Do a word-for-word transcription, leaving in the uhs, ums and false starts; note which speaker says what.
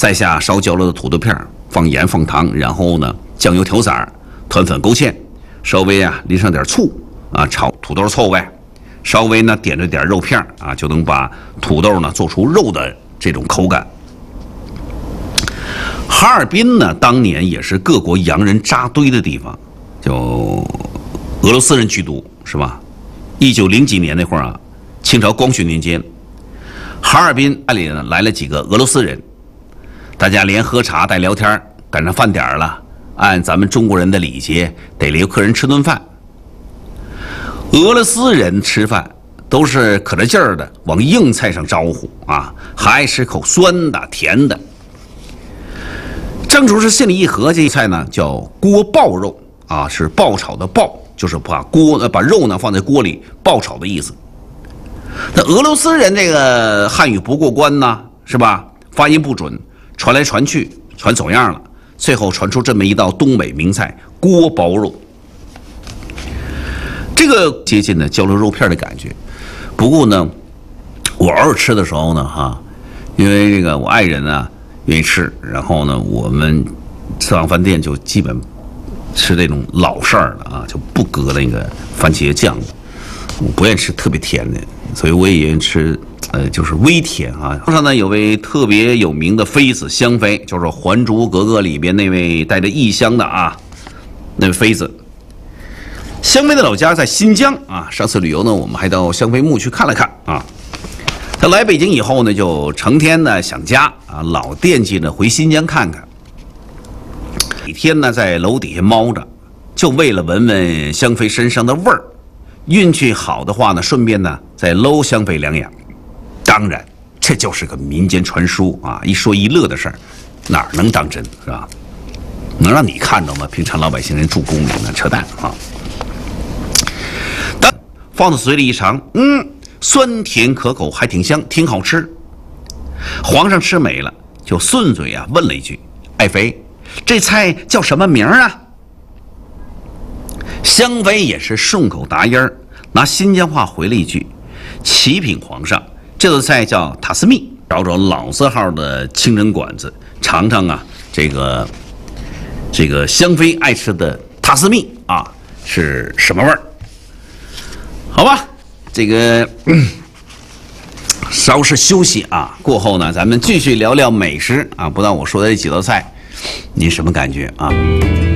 Speaker 1: 再下烧焦了的土豆片，放盐放糖，然后呢酱油调色，团粉勾芡，稍微啊淋上点醋啊，炒土豆凑呗，稍微呢点着点肉片啊，就能把土豆呢做出肉的这种口感。哈尔滨呢，当年也是各国洋人扎堆的地方，就俄罗斯人居多，是吧？一九零几年那会儿啊，清朝光绪年间，哈尔滨那里呢来了几个俄罗斯人，大家连喝茶带聊天，赶上饭点了，按咱们中国人的礼节，得留客人吃顿饭。俄罗斯人吃饭都是可着劲儿的往硬菜上招呼啊，还爱吃口酸的甜的。郑主是心里一合计，菜呢叫锅爆肉啊，是爆炒的爆，就是把锅呃把肉呢放在锅里爆炒的意思。那俄罗斯人这个汉语不过关呢，是吧？发音不准，传来传去，传走样了，最后传出这么一道东北名菜锅包肉。这个接近呢焦了肉片的感觉。不过呢，我偶尔吃的时候呢，哈，因为这个我爱人啊愿意吃，然后呢，我们吃完饭店就基本吃这种老式儿的啊，就不搁那个番茄酱的。我不愿意吃特别甜的，所以我也愿意吃，呃，就是微甜啊。上呢有位特别有名的妃子香妃，就是《还珠格格》里边那位带着异香的啊，那位妃子。香妃的老家在新疆啊，上次旅游呢，我们还到香妃墓去看了看啊。她来北京以后呢，就成天呢想家啊，老惦记着回新疆看看。每天呢在楼底下猫着，就为了闻闻香妃身上的味儿。运气好的话呢，顺便呢再搂香妃两眼。当然，这就是个民间传说啊，一说一乐的事儿，哪儿能当真是吧？能让你看着吗？平常老百姓人住宫里呢，扯淡啊！但放到嘴里一尝，嗯，酸甜可口，还挺香，挺好吃。皇上吃美了，就顺嘴啊问了一句：“爱妃，这菜叫什么名儿啊？”香妃也是顺口答音儿，拿新疆话回了一句：“启禀皇上，这道菜叫塔斯密，找找老字号的清真馆子，尝尝啊，这个这个香妃爱吃的塔斯密啊是什么味儿？”好吧，这个、嗯、稍事休息啊，过后呢，咱们继续聊聊美食啊。不知道我说的这几道菜，您什么感觉啊？